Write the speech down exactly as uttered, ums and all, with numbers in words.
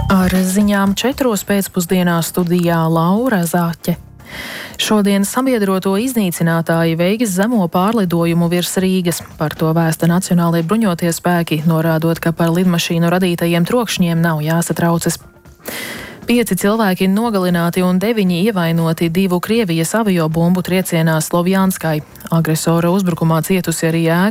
Ar ziņām četros pēcpusdienā studijā Laura Zāķe. Šodien sabiedroto iznīcinātāji veiks zemo pārlidojumu virs Rīgas. Par to vēsta Nacionālie bruņotie spēki, norādot, ka par lidmašīnu radītajiem trokšņiem nav jāsatraucas. Pieci cilvēki nogalināti un deviņi ievainoti divu Krievijas aviobumbu triecienā Slovjanskai. Agresora uzbrukumā cietusi arī ēka,